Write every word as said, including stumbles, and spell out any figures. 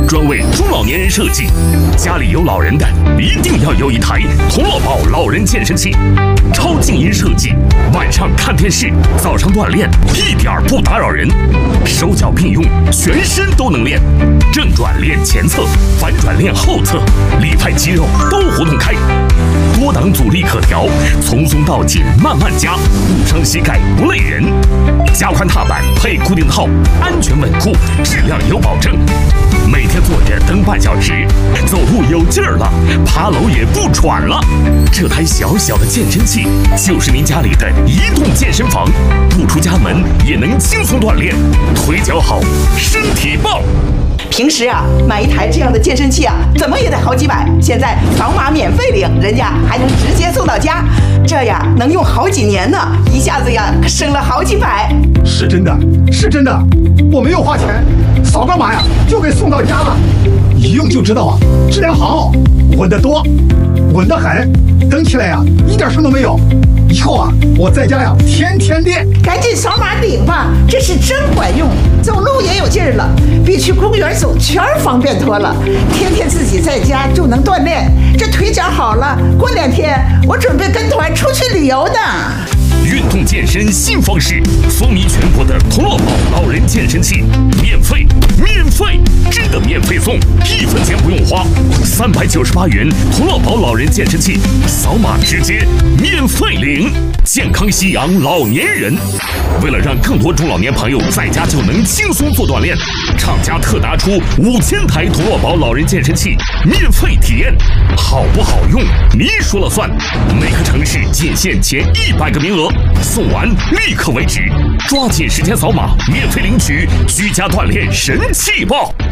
专为中老年人设计。家里有老人的，一定要有一台童乐宝老人健身器，超静音设计，晚上看电视，早上锻炼，一点不打扰人。手脚并用，全身都能练，正转练前侧，反转练后侧，里派肌肉都活动开。多档阻力可调，从松到紧慢慢加，不伤膝盖不累人。加宽踏板配固定套，安全稳固，质量有保证。每天坐着蹬半小时，走路有劲儿了，爬楼也不喘了。这台小小的健身器就是您家里的移动健身房，不出家门也能轻松锻炼，腿脚好，身体棒。 平时啊，买一台这样的健身器啊，怎么也得好几百。现在扫码免费领，人家还能直接送到家，这呀能用好几年呢，一下子呀省了好几百。 是真的，是真的，我没有花钱，扫个码呀就给送到家了，一用就知道啊，质量好，稳得多，稳得很，蹬起来呀一点声都没有。以后啊，我在家呀天天练。 赶紧扫码领吧，这是真管用，走路也有劲儿了，比去公园走圈方便多了。天天自己在家就能锻炼，这腿脚好了，过两天我准备跟团出去旅游呢。 运动健身新方式，风靡全国的童乐宝老人健身器，免费，免费，真的免费送，一分钱不用花，三百九十八元童乐宝老人健身器，扫码直接免费领，健康夕阳老年人。为了让更多中老年朋友在家就能轻松做锻炼，厂家特拿出五千台童乐宝老人健身器免费体验，好不好用您说了算。每个城市仅限前一百个名额，送完立刻为止，抓紧时间扫码免费领取居家锻炼神器报。